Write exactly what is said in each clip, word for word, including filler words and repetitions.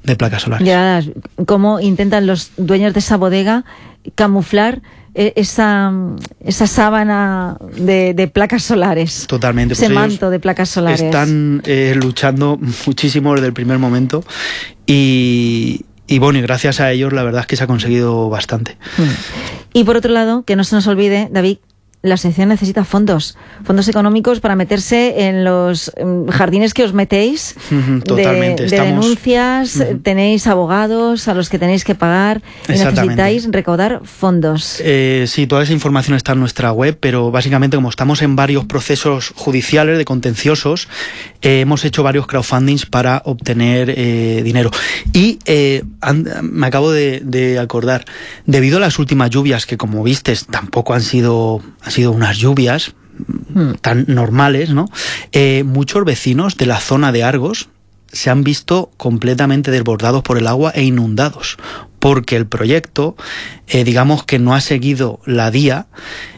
de placas solares. Ya, ¿cómo intentan los dueños de esa bodega camuflar esa, esa sábana de, de placas solares? Totalmente. Ese pues manto de placas solares. Están eh, luchando muchísimo desde el primer momento y, y bueno, y gracias a ellos la verdad es que se ha conseguido bastante. Y por otro lado, que no se nos olvide, David, la asociación necesita fondos, fondos económicos para meterse en los jardines que os metéis. Uh-huh, totalmente. De, de Estamos... denuncias, uh-huh. Tenéis abogados a los que tenéis que pagar y necesitáis recaudar fondos. Eh, sí, toda esa información está en nuestra web, pero básicamente como estamos en varios procesos judiciales de contenciosos, eh, hemos hecho varios crowdfundings para obtener eh, dinero. Y eh, and, me acabo de, de acordar, debido a las últimas lluvias, que como vistes tampoco han sido... han sido unas lluvias hmm. tan normales, ¿no? Eh, muchos vecinos de la zona de Argos se han visto completamente desbordados por el agua e inundados, porque el proyecto, eh, digamos que no ha seguido la D I A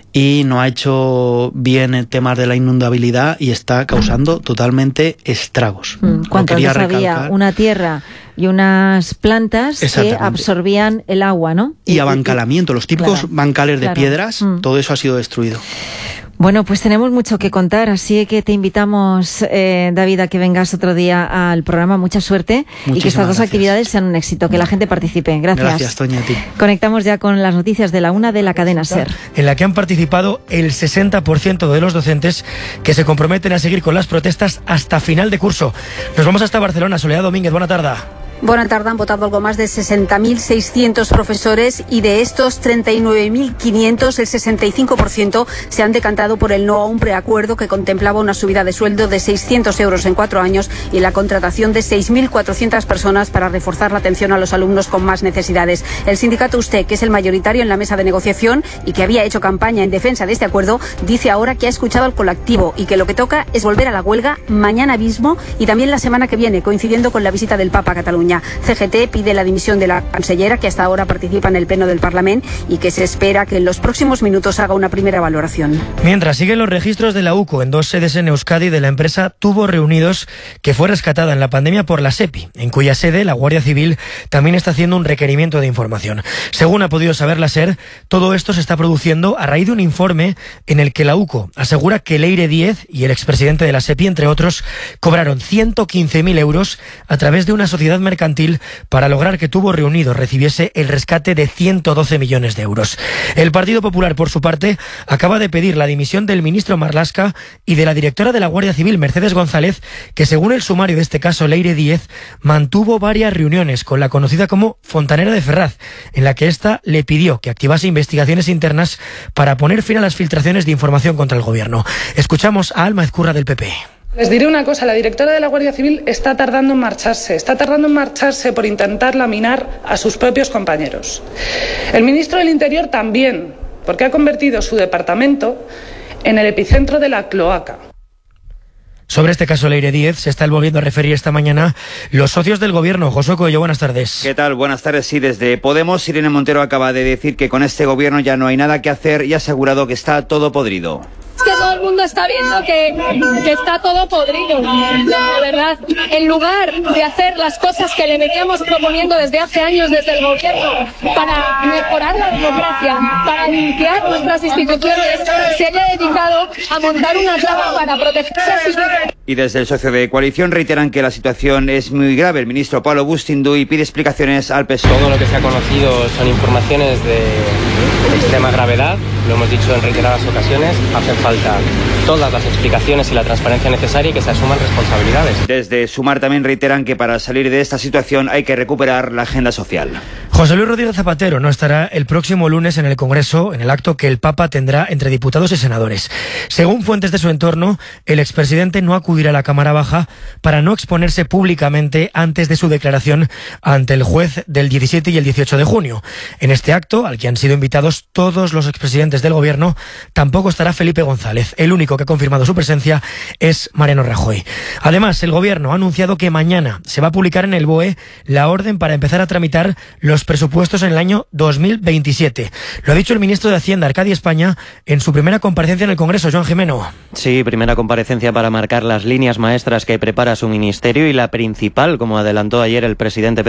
y no ha hecho bien el tema de la inundabilidad y está causando totalmente estragos. Hmm. Cuando antes había una tierra y unas plantas que absorbían el agua, ¿no? Y, y abancalamiento, los típicos claro, bancales de claro. piedras, mm. todo eso ha sido destruido. Bueno, pues tenemos mucho que contar, así que te invitamos, eh, David, a que vengas otro día al programa. Mucha suerte. Muchísimas y que estas dos gracias. actividades sean un éxito, que la gente participe. Gracias. Gracias, Toña, a ti. Conectamos ya con las noticias de la una de la cadena SER. En la que han participado el sesenta por ciento de los docentes que se comprometen a seguir con las protestas hasta final de curso. Nos vamos hasta Barcelona. Soledad Domínguez, buena tarde. Buena tarde, han votado algo más de sesenta mil seiscientos profesores y de estos treinta y nueve mil quinientos, el sesenta y cinco por ciento, se han decantado por el no a un preacuerdo que contemplaba una subida de sueldo de seiscientos euros en cuatro años y la contratación de seis mil cuatrocientas personas para reforzar la atención a los alumnos con más necesidades. El sindicato USTE, que es el mayoritario en la mesa de negociación y que había hecho campaña en defensa de este acuerdo, dice ahora que ha escuchado al colectivo y que lo que toca es volver a la huelga mañana mismo y también la semana que viene, coincidiendo con la visita del Papa a Cataluña. C G T pide la dimisión de la cancellera, que hasta ahora participa en el pleno del Parlamento y que se espera que en los próximos minutos haga una primera valoración. Mientras siguen los registros de la UCO en dos sedes en Euskadi de la empresa Tubos Reunidos, que fue rescatada en la pandemia por la SEPI, en cuya sede la Guardia Civil también está haciendo un requerimiento de información. Según ha podido saber la SER, todo esto se está produciendo a raíz de un informe en el que la UCO asegura que Leire Díez y el expresidente de la SEPI, entre otros, cobraron ciento quince mil euros a través de una sociedad mercantil para lograr que Tubos Reunidos recibiese el rescate de ciento doce millones de euros. El Partido Popular, por su parte, acaba de pedir la dimisión del ministro Marlaska y de la directora de la Guardia Civil, Mercedes González, que según el sumario de este caso, Leire Díez, mantuvo varias reuniones con la conocida como Fontanera de Ferraz, en la que ésta le pidió que activase investigaciones internas para poner fin a las filtraciones de información contra el gobierno. Escuchamos a Alma Ezcurra del P P. Les diré una cosa, la directora de la Guardia Civil está tardando en marcharse, está tardando en marcharse por intentar laminar a sus propios compañeros. El ministro del Interior también, porque ha convertido su departamento en el epicentro de la cloaca. Sobre este caso, Leire Díez, se está volviendo a referir esta mañana los socios del gobierno. Josué Coello, buenas tardes. ¿Qué tal? Buenas tardes. Sí, desde Podemos, Irene Montero acaba de decir que con este gobierno ya no hay nada que hacer y ha asegurado que está todo podrido. Es que todo el mundo está viendo que, que está todo podrido, de verdad. En lugar de hacer las cosas que le veníamos proponiendo desde hace años desde el gobierno para mejorar la democracia, para limpiar nuestras instituciones, se haya dedicado a montar una trama para protegerse a sus vecinos. Y desde el socio de coalición reiteran que la situación es muy grave. El ministro Pablo Bustinduy pide explicaciones al P S O E. Todo lo que se ha conocido son informaciones de, de extrema gravedad, lo hemos dicho en reiteradas ocasiones, hacen falta todas las explicaciones y la transparencia necesaria y que se asuman responsabilidades. Desde Sumar también reiteran que para salir de esta situación hay que recuperar la agenda social. José Luis Rodríguez Zapatero no estará el próximo lunes en el Congreso, en el acto que el Papa tendrá entre diputados y senadores. Según fuentes de su entorno, el expresidente no acudirá a la Cámara Baja para no exponerse públicamente antes de su declaración ante el juez del diecisiete y el dieciocho de junio. En este acto, al que han sido invitados todos los expresidentes del Gobierno, tampoco estará Felipe González. El único que ha confirmado su presencia es Mariano Rajoy. Además, el Gobierno ha anunciado que mañana se va a publicar en el B O E la orden para empezar a tramitar los presupuestos en el año dos mil veintisiete. Lo ha dicho el ministro de Hacienda, Arcadio España, en su primera comparecencia en el Congreso. Joan Jimeno. Sí, primera comparecencia para marcar las líneas maestras que prepara su ministerio y la principal, como adelantó ayer el presidente